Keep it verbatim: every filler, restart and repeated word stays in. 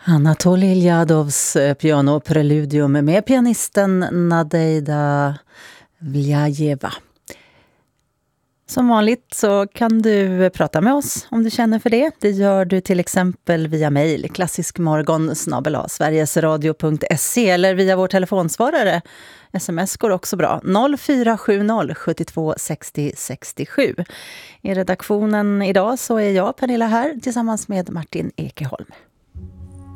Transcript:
Anatolij Iljadovs pianopreludium med pianisten Nadeida Vljajeva. Som vanligt så kan du prata med oss om du känner för det. Det gör du till exempel via mejl klassiskmorgon snabel-a sverigesradio punkt se eller via vår telefonsvarare. Sms går också bra. noll fyra sju noll sju två sex zero sex sju. I redaktionen idag så är jag, Pernilla, här tillsammans med Martin Ekeholm.